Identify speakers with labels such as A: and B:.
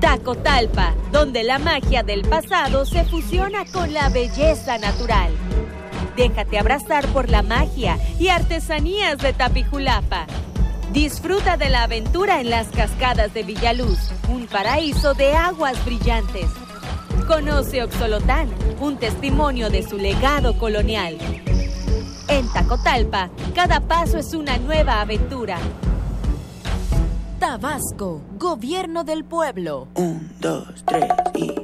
A: Tacotalpa, donde la magia del pasado se fusiona con la belleza natural. Déjate abrazar por la magia y artesanías de Tapijulapa. Disfruta de la aventura en las cascadas de Villaluz, un paraíso de aguas brillantes. Conoce Oxolotán, un testimonio de su legado colonial. En Tacotalpa, cada paso es una nueva aventura.
B: Tabasco, Gobierno del Pueblo.
C: 1, 2, 3 y...